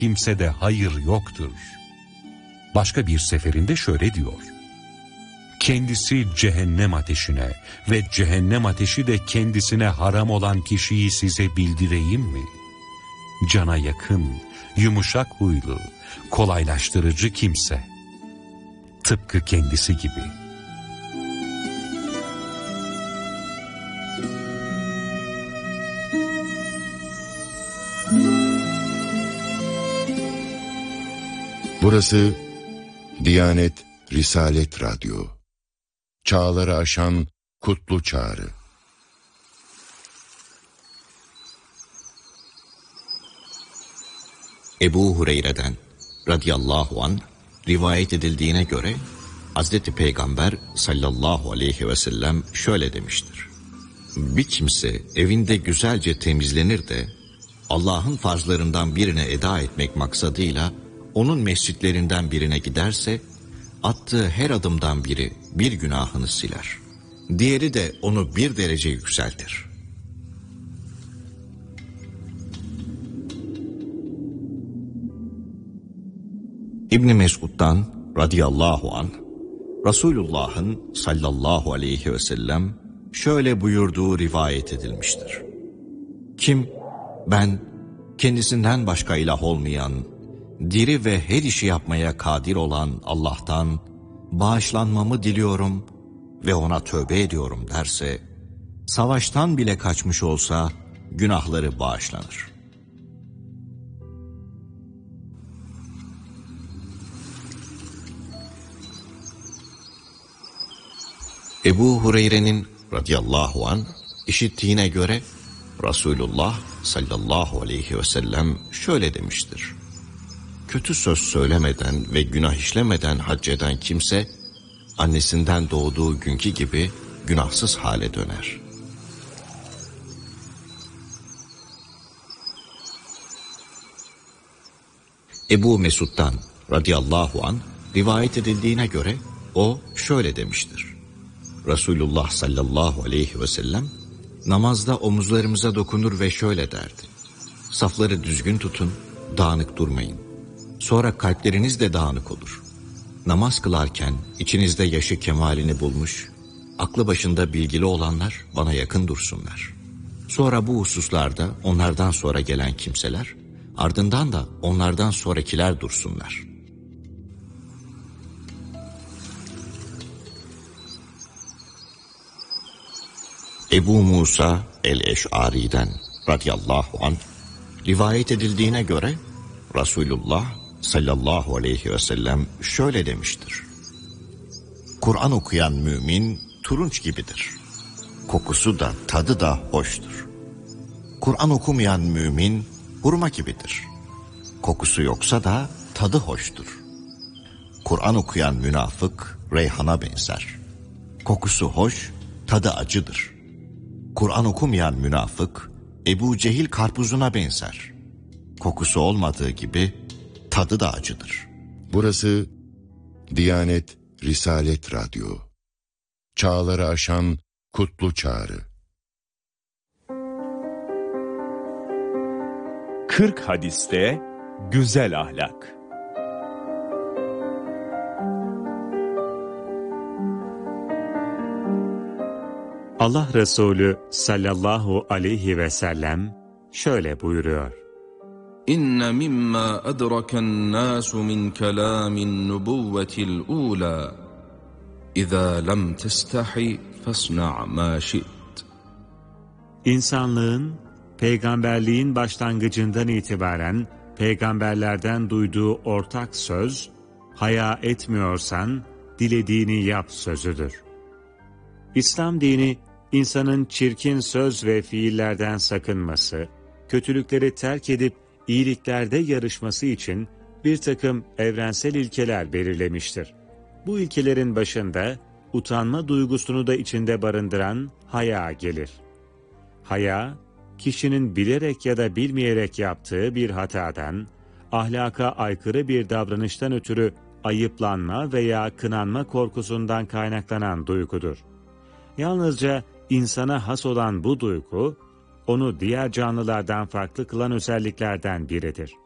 kimsede hayır yoktur. Başka bir seferinde şöyle diyor: kendisi cehennem ateşine ve cehennem ateşi de kendisine haram olan kişiyi size bildireyim mi? Cana yakın, yumuşak huylu, kolaylaştırıcı kimse. Tıpkı kendisi gibi. Burası Diyanet Risalet Radyo. Çağları aşan kutlu çağrı. Ebu Hureyre'den radıyallahu anh rivayet edildiğine göre Hazreti Peygamber sallallahu aleyhi ve sellem şöyle demiştir: bir kimse evinde güzelce temizlenir de Allah'ın farzlarından birine eda etmek maksadıyla onun mescitlerinden birine giderse, attığı her adımdan biri bir günahını siler. Diğeri de onu bir derece yükseltir. İbn Mesud'dan radıyallahu anh, Resulullah'ın sallallahu aleyhi ve sellem şöyle buyurduğu rivayet edilmiştir: kim ben kendisinden başka ilah olmayan, diri ve her işi yapmaya kadir olan Allah'tan bağışlanmamı diliyorum ve ona tövbe ediyorum derse, savaştan bile kaçmış olsa günahları bağışlanır. Ebu Hureyre'nin radıyallahu anh işittiğine göre Resulullah sallallahu aleyhi ve sellem şöyle demiştir: kötü söz söylemeden ve günah işlemeden hac eden kimse, annesinden doğduğu günkü gibi günahsız hale döner. Ebu Mesud'dan radıyallahu anh rivayet edildiğine göre o şöyle demiştir: Resulullah sallallahu aleyhi ve sellem namazda omuzlarımıza dokunur ve şöyle derdi: safları düzgün tutun, dağınık durmayın. Sonra kalpleriniz de dağınık olur. Namaz kılarken içinizde yaşı kemalini bulmuş, aklı başında bilgili olanlar bana yakın dursunlar. Sonra bu hususlarda onlardan sonra gelen kimseler, ardından da onlardan sonrakiler dursunlar. Ebu Musa el-Eş'ari'den radıyallahu anh rivayet edildiğine göre Resulullah sallallahu aleyhi ve sellem şöyle demiştir: Kur'an okuyan mümin turunç gibidir. Kokusu da tadı da hoştur. Kur'an okumayan mümin hurma gibidir. Kokusu yoksa da tadı hoştur. Kur'an okuyan münafık reyhana benzer. Kokusu hoş, tadı acıdır. Kur'an okumayan münafık Ebu Cehil karpuzuna benzer. Kokusu olmadığı gibi tadı da acıdır. Burası Diyanet Risalet Radyo. Çağları aşan kutlu çağrı. 40 hadiste güzel ahlak. Allah Resulü sallallahu aleyhi ve sellem şöyle buyuruyor: İnne mimma adraken nasu min kelamin nubuvvetil ula İzâ lem testahi fasna' ma şi't. İnsanlığın peygamberliğin başlangıcından itibaren peygamberlerden duyduğu ortak söz, haya etmiyorsan dilediğini yap sözüdür. İslam dini, insanın çirkin söz ve fiillerden sakınması, kötülükleri terk edip iyiliklerde yarışması için bir takım evrensel ilkeler belirlemiştir. Bu ilkelerin başında utanma duygusunu da içinde barındıran haya gelir. Haya, kişinin bilerek ya da bilmeyerek yaptığı bir hatadan, ahlaka aykırı bir davranıştan ötürü ayıplanma veya kınanma korkusundan kaynaklanan duygudur. Yalnızca insana has olan bu duygu, onu diğer canlılardan farklı kılan özelliklerden biridir.